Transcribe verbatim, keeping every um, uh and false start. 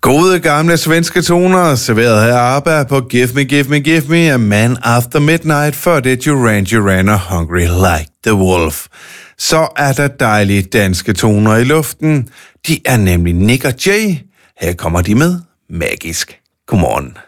Gode gamle svenske toner, serveret her ABBA på Give Me, Give Me, Give Me, A Man After Midnight, før det Duran Duran og Hungry Like the Wolf. Så er der dejlige danske toner i luften. De er nemlig Nik og Jay. Her kommer de med Magisk. Godmorgen.